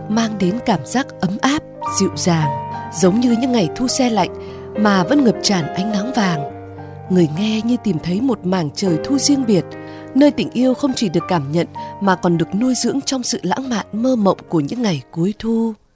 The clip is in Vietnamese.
mang đến cảm giác ấm áp, dịu dàng, giống như những ngày thu se lạnh mà vẫn ngập tràn ánh nắng vàng. Người nghe như tìm thấy một mảng trời thu riêng biệt, nơi tình yêu không chỉ được cảm nhận mà còn được nuôi dưỡng trong sự lãng mạn mơ mộng của những ngày cuối thu.